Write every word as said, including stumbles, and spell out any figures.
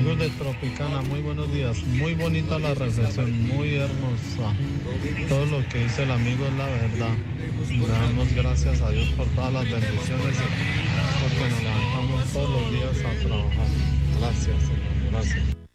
Amigos de Tropicana, muy buenos días. Muy bonita la reflexión, muy hermosa. Todo lo que dice el amigo es la verdad. Le damos gracias a Dios por todas las bendiciones y porque nos levantamos todos los días a trabajar. Gracias, Señor. Gracias.